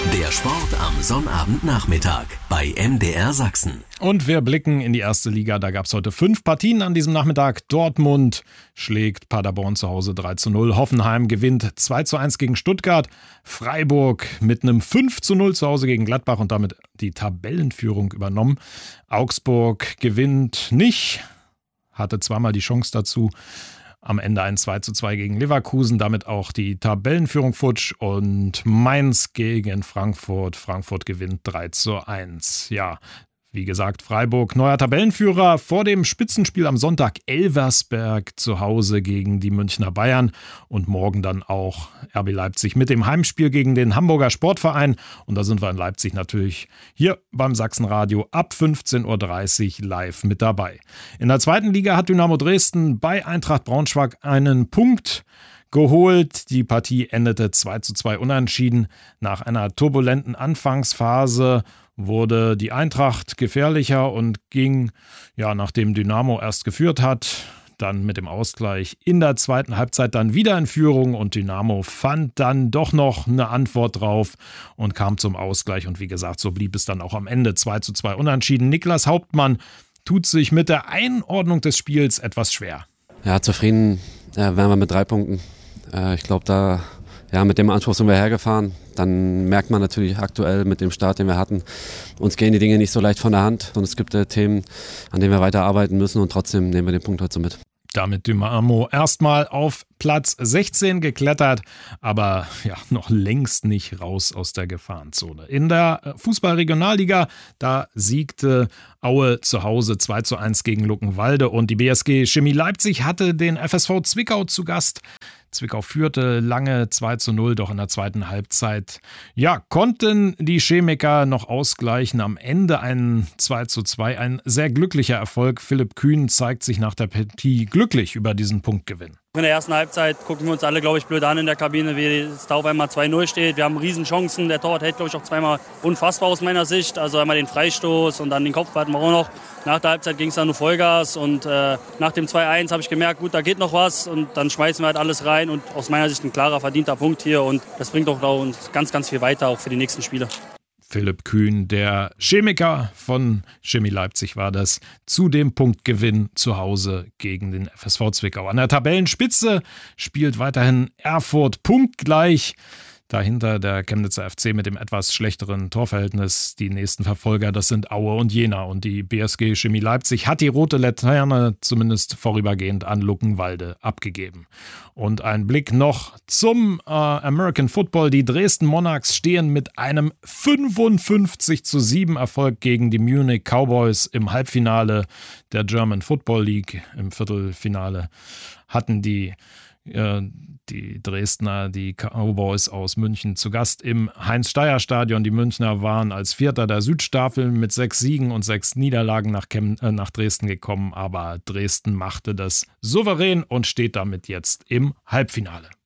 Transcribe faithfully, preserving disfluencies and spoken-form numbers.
Der Sport am Sonnabendnachmittag bei M D R Sachsen. Und wir blicken in die erste Liga. Da gab es heute fünf Partien an diesem Nachmittag. Dortmund schlägt Paderborn zu Hause drei zu null. Hoffenheim gewinnt zwei zu eins gegen Stuttgart. Freiburg mit einem fünf zu null zu Hause gegen Gladbach und damit die Tabellenführung übernommen. Augsburg gewinnt nicht, hatte zweimal die Chance dazu. Am Ende ein zwei zu zwei gegen Leverkusen, damit auch die Tabellenführung futsch. Und Mainz gegen Frankfurt. Frankfurt gewinnt drei zu eins. Ja, wie gesagt, Freiburg neuer Tabellenführer vor dem Spitzenspiel am Sonntag. Elversberg zu Hause gegen die Münchner Bayern. Und morgen dann auch R B Leipzig mit dem Heimspiel gegen den Hamburger Sportverein. Und da sind wir in Leipzig natürlich hier beim Sachsenradio ab fünfzehn Uhr dreißig live mit dabei. In der zweiten Liga hat Dynamo Dresden bei Eintracht Braunschweig einen Punkt geholt. Die Partie endete zwei zu zwei unentschieden. Nach einer turbulenten Anfangsphase wurde die Eintracht gefährlicher und ging, ja, nachdem Dynamo erst geführt hat, dann mit dem Ausgleich in der zweiten Halbzeit dann wieder in Führung und Dynamo fand dann doch noch eine Antwort drauf und kam zum Ausgleich und wie gesagt, so blieb es dann auch am Ende zwei zu zwei unentschieden. Niklas Hauptmann tut sich mit der Einordnung des Spiels etwas schwer. Ja, zufrieden äh, wären wir mit drei Punkten. Äh, ich glaube, da ja, mit dem Anspruch sind wir hergefahren. Dann merkt man natürlich aktuell mit dem Start, den wir hatten, uns gehen die Dinge nicht so leicht von der Hand. Und es gibt äh, Themen, an denen wir weiter arbeiten müssen und trotzdem nehmen wir den Punkt heute so mit. Damit Dynamo erstmal auf Platz sechzehn geklettert, aber ja, noch längst nicht raus aus der Gefahrenzone. In der Fußball-Regionalliga, da siegte Aue zu Hause zwei zu eins gegen Luckenwalde und die B S G Chemie Leipzig hatte den F S V Zwickau zu Gast. Zwickau führte lange zwei zu null, doch in der zweiten Halbzeit ja, konnten die Chemiker noch ausgleichen. Am Ende ein zwei zu zwei, ein sehr glücklicher Erfolg. Philipp Kühn zeigt sich nach der Partie glücklich über diesen Punktgewinn. In der ersten Halbzeit gucken wir uns alle, glaube ich, blöd an in der Kabine, wie es da auf einmal zwei null steht. Wir haben Riesenchancen. Der Torwart hält, glaube ich, auch zweimal unfassbar aus meiner Sicht. Also einmal den Freistoß und dann den Kopfball hatten wir auch noch. Nach der Halbzeit ging es dann nur Vollgas und äh, nach dem zwei eins habe ich gemerkt, gut, da geht noch was und dann schmeißen wir halt alles rein und aus meiner Sicht ein klarer, verdienter Punkt hier und das bringt auch uns ganz, ganz viel weiter, auch für die nächsten Spiele. Philipp Kühn, der Chemiker von Chemie Leipzig war das, zu dem Punktgewinn zu Hause gegen den F S V Zwickau. An der Tabellenspitze spielt weiterhin Erfurt punktgleich. Dahinter der Chemnitzer F C mit dem etwas schlechteren Torverhältnis. Die nächsten Verfolger, das sind Aue und Jena. Und die B S G Chemie Leipzig hat die rote Laterne zumindest vorübergehend an Luckenwalde abgegeben. Und ein Blick noch zum äh, American Football. Die Dresden Monarchs stehen mit einem fünfundfünfzig zu sieben Erfolg gegen die Munich Cowboys im Halbfinale der German Football League. Im Viertelfinale hatten die Die Dresdner, die Cowboys aus München zu Gast im Heinz-Steyer-Stadion. Die Münchner waren als Vierter der Südstaffel mit sechs Siegen und sechs Niederlagen nach, Chem- äh, nach Dresden gekommen. Aber Dresden machte das souverän und steht damit jetzt im Halbfinale.